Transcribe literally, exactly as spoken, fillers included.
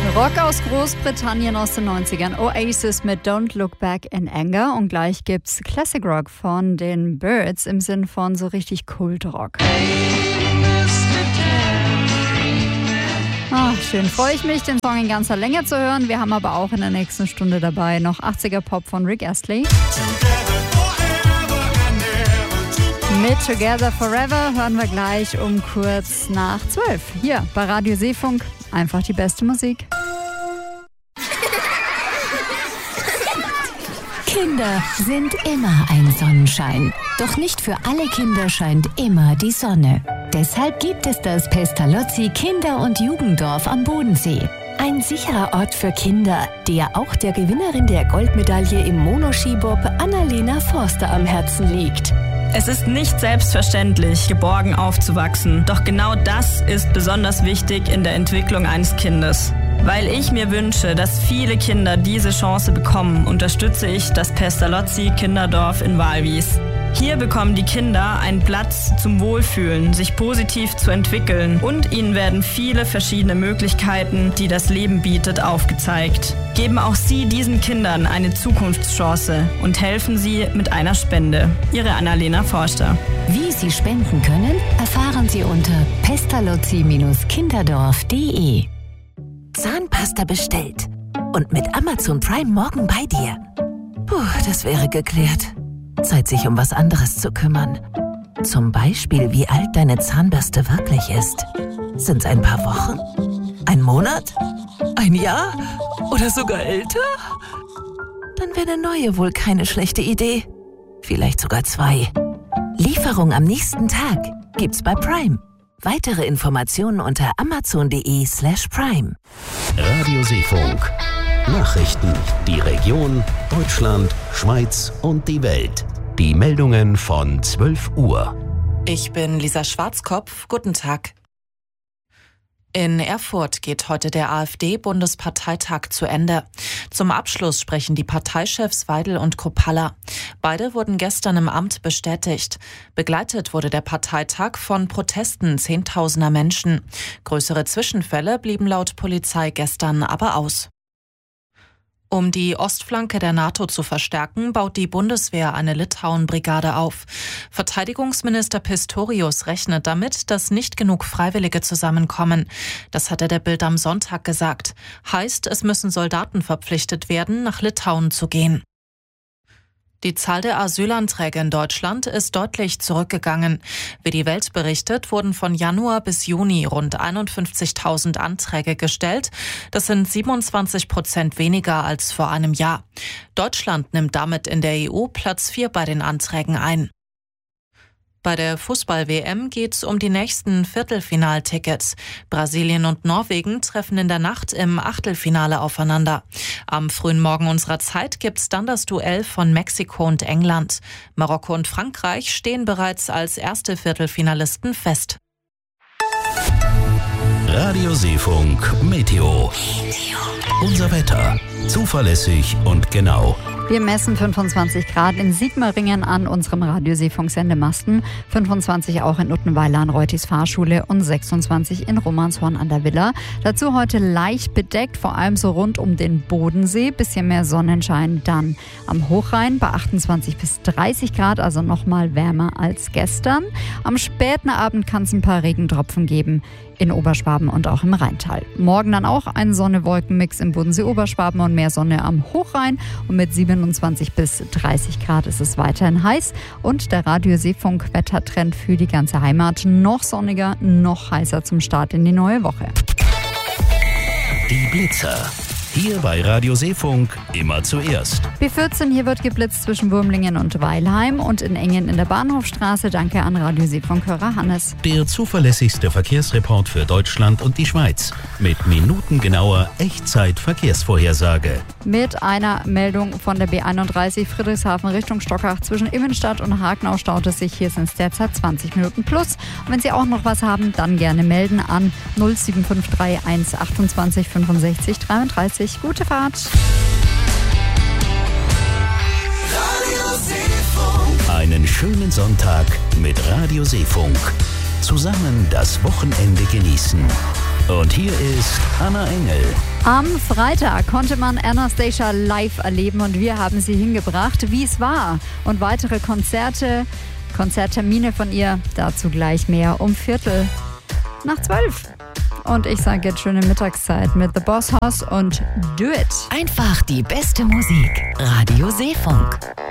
Rock aus Großbritannien aus den neunzigern. Oasis mit Don't Look Back in Anger. Und gleich gibt's Classic Rock von den Byrds im Sinn von so richtig Kultrock. Ah, schön, freue ich mich, den Song in ganzer Länge zu hören. Wir haben aber auch in der nächsten Stunde dabei noch achtziger Pop von Rick Astley. Mit Together Forever hören wir gleich um kurz nach zwölf. Hier bei Radio Seefunk. Einfach die beste Musik. Kinder sind immer ein Sonnenschein. Doch nicht für alle Kinder scheint immer die Sonne. Deshalb gibt es das Pestalozzi Kinder- und Jugenddorf am Bodensee. Ein sicherer Ort für Kinder, der auch der Gewinnerin der Goldmedaille im Monoskibob Annalena Forster am Herzen liegt. Es ist nicht selbstverständlich, geborgen aufzuwachsen. Doch genau das ist besonders wichtig in der Entwicklung eines Kindes. Weil ich mir wünsche, dass viele Kinder diese Chance bekommen, unterstütze ich das Pestalozzi Kinderdorf in Walwies. Hier bekommen die Kinder einen Platz zum Wohlfühlen, sich positiv zu entwickeln und ihnen werden viele verschiedene Möglichkeiten, die das Leben bietet, aufgezeigt. Geben auch Sie diesen Kindern eine Zukunftschance und helfen Sie mit einer Spende. Ihre Annalena Forster. Wie Sie spenden können, erfahren Sie unter pestalozzi kinderdorf punkt de. Zahnpasta bestellt und mit Amazon Prime morgen bei dir. Puh, das wäre geklärt. Zeit, sich um was anderes zu kümmern. Zum Beispiel, wie alt deine Zahnbürste wirklich ist. Sind's ein paar Wochen? Ein Monat? Ein Jahr? Oder sogar älter? Dann wäre eine neue wohl keine schlechte Idee. Vielleicht sogar zwei. Lieferung am nächsten Tag gibt's bei Prime. Weitere Informationen unter amazon.de slash prime. Radio Seefunk. Nachrichten, die Region, Deutschland, Schweiz und die Welt. Die Meldungen von zwölf Uhr. Ich bin Lisa Schwarzkopf. Guten Tag. In Erfurt geht heute der AfD-Bundesparteitag zu Ende. Zum Abschluss sprechen die Parteichefs Weidel und Kruppalla. Beide wurden gestern im Amt bestätigt. Begleitet wurde der Parteitag von Protesten zehntausender Menschen. Größere Zwischenfälle blieben laut Polizei gestern aber aus. Um die Ostflanke der NATO zu verstärken, baut die Bundeswehr eine Litauen-Brigade auf. Verteidigungsminister Pistorius rechnet damit, dass nicht genug Freiwillige zusammenkommen. Das hat er der Bild am Sonntag gesagt. Heißt, es müssen Soldaten verpflichtet werden, nach Litauen zu gehen. Die Zahl der Asylanträge in Deutschland ist deutlich zurückgegangen. Wie die Welt berichtet, wurden von Januar bis Juni rund einundfünfzigtausend Anträge gestellt. Das sind siebenundzwanzig Prozent weniger als vor einem Jahr. Deutschland nimmt damit in der E U Platz vier bei den Anträgen ein. Bei der Fußball-W M geht's um die nächsten Viertelfinaltickets. Brasilien und Norwegen treffen in der Nacht im Achtelfinale aufeinander. Am frühen Morgen unserer Zeit gibt's dann das Duell von Mexiko und England. Marokko und Frankreich stehen bereits als erste Viertelfinalisten fest. Radio Seefunk Meteo. Unser Wetter. Zuverlässig und genau. Wir messen fünfundzwanzig Grad in Sigmaringen an unserem Radio-Seefunk-Sendemasten, fünfundzwanzig auch in Uttenweiler an Reutis Fahrschule und sechsundzwanzig in Romanshorn an der Villa. Dazu heute leicht bedeckt, vor allem so rund um den Bodensee. Bisschen mehr Sonnenschein dann am Hochrhein bei achtundzwanzig bis dreißig Grad, also nochmal wärmer als gestern. Am späten Abend kann es ein paar Regentropfen geben in Oberschwaben und auch im Rheintal. Morgen dann auch ein Sonne-Wolken-Mix im Bodensee-Oberschwaben und mehr Sonne am Hochrhein. Und mit siebenundzwanzig bis dreißig Grad ist es weiterhin heiß. Und der Radio-Seefunk-Wettertrend für die ganze Heimat noch sonniger, noch heißer zum Start in die neue Woche. Die Blitzer. Hier bei Radio Seefunk immer zuerst. B vierzehn, hier wird geblitzt zwischen Wurmlingen und Weilheim und in Engen in der Bahnhofstraße. Danke an Radio Seefunk-Hörer Hannes. Der zuverlässigste Verkehrsreport für Deutschland und die Schweiz. Mit minutengenauer Echtzeit-Verkehrsvorhersage. Mit einer Meldung von der B einunddreißig Friedrichshafen Richtung Stockach zwischen Immenstadt und Hagenau staut es sich. Hier sind es derzeit zwanzig Minuten plus. Und wenn Sie auch noch was haben, dann gerne melden an null sieben fünf drei eins achtundzwanzig fünfundsechzig dreiunddreißig. Gute Fahrt. Einen schönen Sonntag mit Radio Seefunk. Zusammen das Wochenende genießen. Und hier ist Anna Engel. Am Freitag konnte man Anastacia live erleben und wir haben sie hingebracht, wie es war. Und weitere Konzerte, Konzerttermine von ihr, dazu gleich mehr um Viertel nach zwölf. Und ich sage jetzt schöne Mittagszeit mit The Boss Hoss und Do It. Einfach die beste Musik. Radio Seefunk.